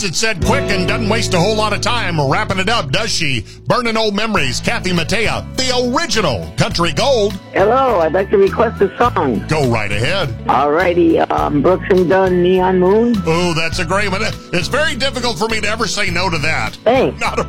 It said quick and doesn't waste a whole lot of time wrapping it up, does she? Burning old memories, Kathy Mattea, the original Country Gold. Hello, I'd like to request a song. Go right ahead. Alrighty, Brooks and Dunn, Neon Moon. Oh, that's a great one. It's very difficult for me to ever say no to that. Thanks. Not a